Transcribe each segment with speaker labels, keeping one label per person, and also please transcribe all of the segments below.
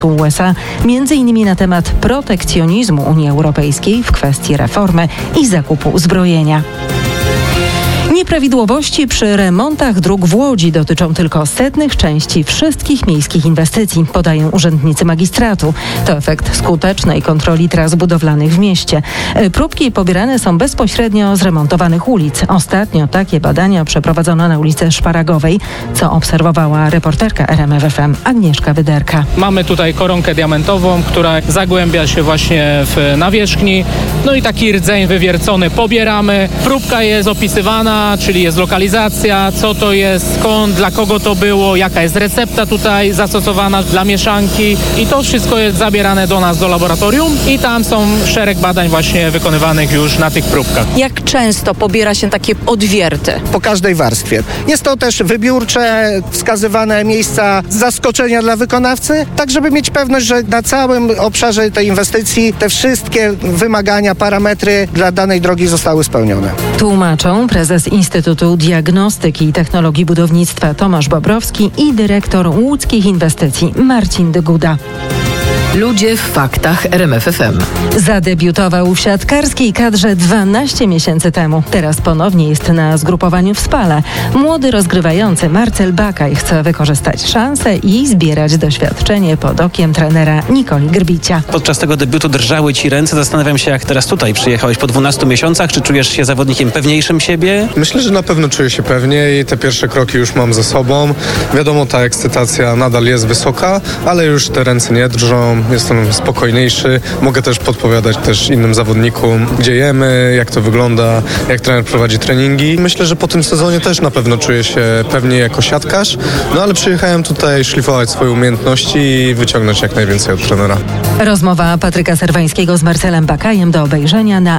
Speaker 1: USA, m.in. na temat protekcjonizmu Unii Europejskiej w kwestii reformy i zakupu uzbrojenia. Nieprawidłowości przy remontach dróg w Łodzi dotyczą tylko setnych części wszystkich miejskich inwestycji, podają urzędnicy magistratu. To efekt skutecznej kontroli tras budowlanych w mieście. Próbki pobierane są bezpośrednio z remontowanych ulic. Ostatnio takie badania przeprowadzono na ulicy Szparagowej, co obserwowała reporterka RMF FM Agnieszka Wyderka.
Speaker 2: Mamy tutaj koronkę diamentową, która zagłębia się właśnie w nawierzchni. No i taki rdzeń wywiercony pobieramy. Próbka jest opisywana, czyli jest lokalizacja, co to jest, skąd, dla kogo to było, jaka jest recepta tutaj zastosowana dla mieszanki i to wszystko jest zabierane do nas do laboratorium i tam są szereg badań właśnie wykonywanych już na tych próbkach.
Speaker 3: Jak często pobiera się takie odwierty?
Speaker 4: Po każdej warstwie. Jest to też wybiórcze, wskazywane miejsca zaskoczenia dla wykonawcy, tak żeby mieć pewność, że na całym obszarze tej inwestycji te wszystkie wymagania, parametry dla danej drogi zostały spełnione.
Speaker 1: Tłumaczą prezes Instytutu Diagnostyki i Technologii Budownictwa Tomasz Bobrowski i dyrektor łódzkich inwestycji Marcin Dyguda.
Speaker 5: Ludzie w faktach RMF FM.
Speaker 1: Zadebiutował w siatkarskiej kadrze 12 miesięcy temu. Teraz ponownie jest na zgrupowaniu w Spale. Młody rozgrywający Marcel Bakaj chce wykorzystać szansę i zbierać doświadczenie pod okiem trenera Nikoli Grbicia.
Speaker 6: Podczas tego debiutu drżały ci ręce. Zastanawiam się, jak teraz tutaj przyjechałeś po 12 miesiącach. Czy czujesz się zawodnikiem pewniejszym siebie?
Speaker 7: Myślę, że na pewno czuję się pewnie i te pierwsze kroki już mam za sobą. Wiadomo, ta ekscytacja nadal jest wysoka, ale już te ręce nie drżą. Jestem spokojniejszy. Mogę też podpowiadać innym zawodnikom, gdzie jemy, jak to wygląda, jak trener prowadzi treningi. Myślę, że po tym sezonie też na pewno czuję się pewnie jako siatkarz, no ale przyjechałem tutaj szlifować swoje umiejętności i wyciągnąć jak najwięcej od trenera.
Speaker 1: Rozmowa Patryka Serwańskiego z Marcelem Bakajem do obejrzenia na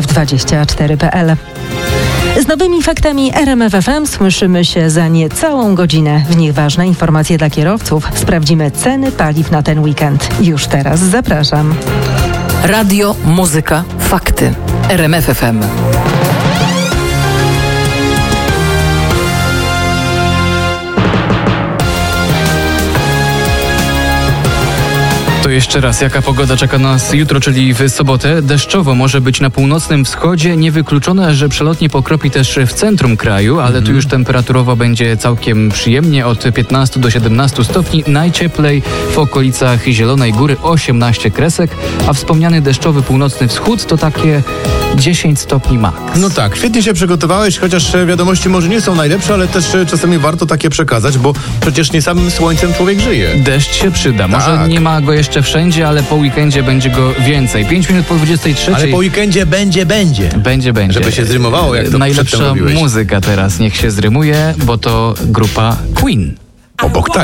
Speaker 1: rmf24.pl. Z nowymi faktami RMF FM słyszymy się za niecałą godzinę. W nich ważne informacje dla kierowców. Sprawdzimy ceny paliw na ten weekend. Już teraz zapraszam.
Speaker 5: Radio, muzyka, fakty. RMF FM.
Speaker 8: To jeszcze raz, jaka pogoda czeka nas jutro, czyli w sobotę. Deszczowo może być na północnym wschodzie. Niewykluczone, że przelotnie pokropi też w centrum kraju, ale tu już temperaturowo będzie całkiem przyjemnie, od 15 do 17 stopni. Najcieplej w okolicach Zielonej Góry 18 kresek, a wspomniany deszczowy północny wschód to takie 10 stopni max.
Speaker 9: No tak, świetnie się przygotowałeś, chociaż wiadomości może nie są najlepsze, ale też czasami warto takie przekazać, bo przecież nie samym słońcem człowiek żyje.
Speaker 8: Deszcz się przyda.
Speaker 9: Tak.
Speaker 8: Może nie ma go jeszcze wszędzie, ale po weekendzie będzie go więcej. 5 minut po 23.
Speaker 9: Ale po weekendzie będzie.
Speaker 8: Będzie.
Speaker 9: Żeby się zrymowało, jak to
Speaker 8: najlepsza
Speaker 9: przedtem robiłeś.
Speaker 8: muzyka teraz niech się zrymuje, bo to grupa Queen.
Speaker 9: Obok